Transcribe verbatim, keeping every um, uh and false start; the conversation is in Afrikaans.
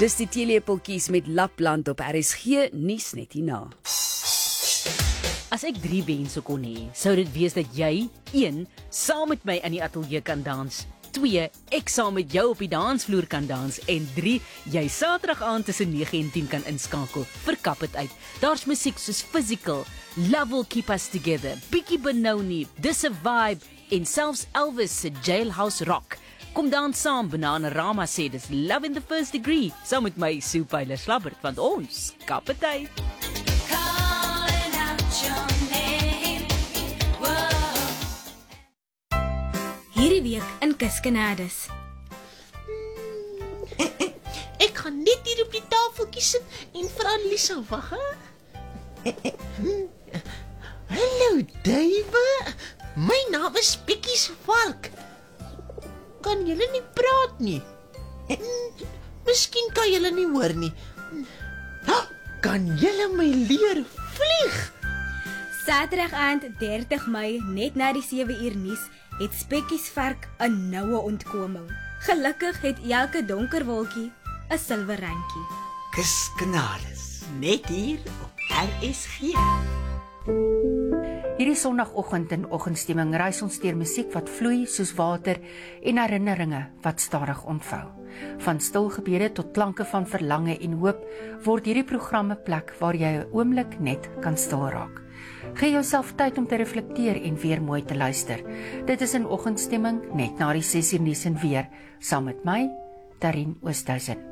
Dis die teelepeltjies met Lapland op R S G nuus net hierna. As ek drie wense kon hê, sou dit wees dat jy, een, saam met my in die ateljee kan dans, twee, ek saam met jou op die dansvloer kan dans, en drie, jy Saterdag aand tussen nege en tien kan inskakel. Verkap het uit. Daar's musiek soos Physical, Love Will Keep Us Together, Bietjie Benoni, Dis a Vibe, en selfs Elvis se Jailhouse Rock. Kom dan saam, Bananarama sê dis Love in the First Degree, saam met my Sue Pyler Slabbert, want ons kap het uit. Hierdie week in Kuskenades. Ek gaan net hier op die tafeltjie sit en vir Annelisa wag, hè? Hallo, Duiwe. My naam is Pikkies Vark. Kan julle nie praat nie? Miskien kan julle nie hoor nie. Kan julle my leer vlieg? Saterdag aand dertig Mei, net na die sewe uur nuus, het Spekkies Vark 'n noue ontkoming. Gelukkig het elke donker wolkie 'n silwer randjie. Kuskenades, net hier op R S G. Hierdie Sondagoggend in oggendstemming reis ons deur musiek wat vloei soos water en herinneringe wat stadig ontvou. Van stil gebede tot klanke van verlange en hoop word hierdie program 'n plek waar jy 'n oomblik net kan stil raak. Gee jouself tyd om te reflekteer en weer mooi te luister. Dit is in oggendstemming net na die ses uur nuus en weer, saam met my, Darien Oosthuizen.